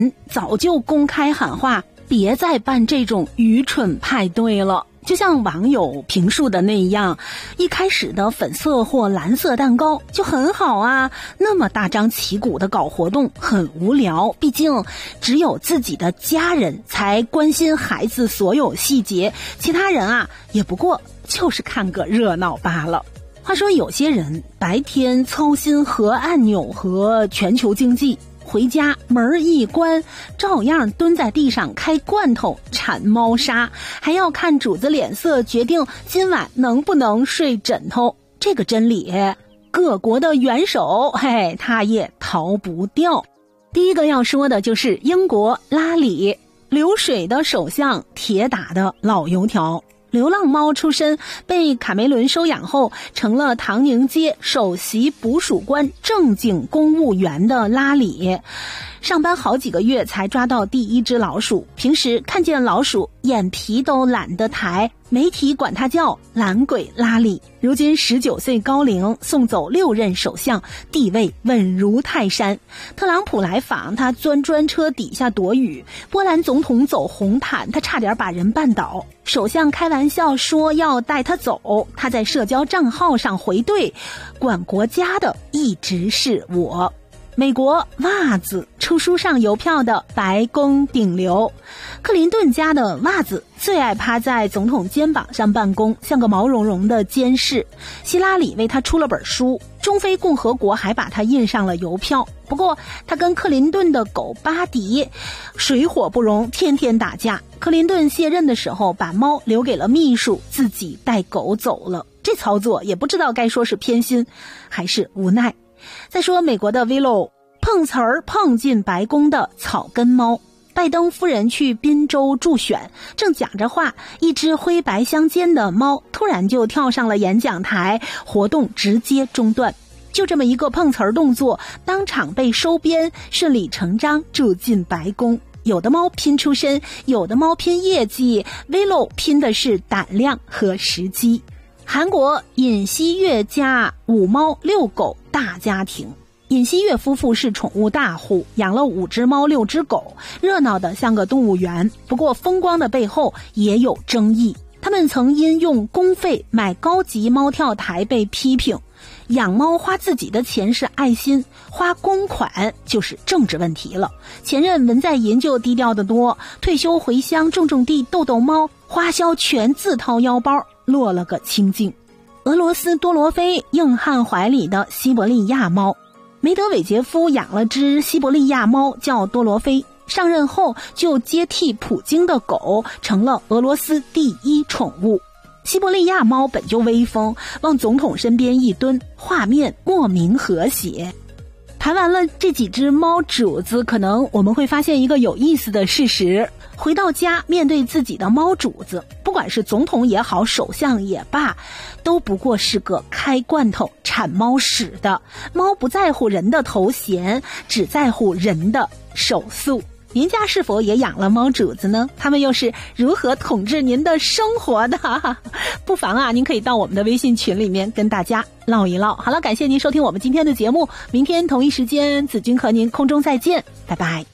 早就公开喊话，别再办这种愚蠢派对了。就像网友评述的那样，一开始的粉色或蓝色蛋糕就很好啊，那么大张旗鼓的搞活动很无聊，毕竟只有自己的家人才关心孩子所有细节，其他人啊也不过就是看个热闹罢了。话说有些人白天操心核按钮和全球经济，回家门一关，照样蹲在地上开罐头铲猫砂，还要看主子脸色决定今晚能不能睡枕头。这个真理各国的元首他也逃不掉。第一个要说的就是英国拉里，流水的首相，铁打的老油条。流浪猫出身，被卡梅伦收养后成了唐宁街首席捕鼠官正经公务员的拉里，上班好几个月才抓到第一只老鼠，平时看见老鼠眼皮都懒得抬，媒体管他叫懒鬼拉里。如今19岁高龄，送走6任首相，地位稳如泰山。特朗普来访，他钻专车底下躲雨；波兰总统走红毯，他差点把人绊倒。首相开玩笑说要带他走，他在社交账号上回怼，管国家的一直是我。美国袜子出书上邮票的白宫顶流，克林顿家的袜子最爱趴在总统肩膀上办公，像个毛茸茸的监视。希拉里为他出了本书，中非共和国还把他印上了邮票。不过他跟克林顿的狗巴迪水火不容，天天打架。克林顿卸任的时候把猫留给了秘书，自己带狗走了。这操作也不知道该说是偏心还是无奈。再说美国的 Willow， 碰瓷儿碰进白宫的草根猫。拜登夫人去宾州助选，正讲着话，一只灰白相间的猫突然就跳上了演讲台，活动直接中断。就这么一个碰瓷儿动作，当场被收编，顺理成章住进白宫。有的猫拼出身，有的猫拼业绩， Willow 拼的是胆量和时机。韩国尹锡悦家5猫6狗大家庭。尹锡悦夫妇是宠物大户，养了5只猫6只狗，热闹的像个动物园。不过风光的背后也有争议，他们曾因用公费买高级猫跳台被批评。养猫花自己的钱是爱心，花公款就是政治问题了。前任文在寅就低调得多，退休回乡种种地逗逗猫，花销全自掏腰包，落了个清净。俄罗斯多罗菲硬汉怀里的西伯利亚猫，梅德韦杰夫养了只西伯利亚猫叫多罗菲，上任后就接替普京的狗，成了俄罗斯第1宠物。西伯利亚猫本就威风，往总统身边一蹲，画面莫名和谐。谈完了这几只猫主子，可能我们会发现一个有意思的事实，回到家面对自己的猫主子，不管是总统也好，首相也罢，都不过是个开罐头铲猫屎的。猫不在乎人的头衔，只在乎人的手速。您家是否也养了猫主子呢？他们又是如何统治您的生活的？不妨啊，您可以到我们的微信群里面跟大家唠一唠。好了，感谢您收听我们今天的节目，明天同一时间子君和您空中再见，拜拜。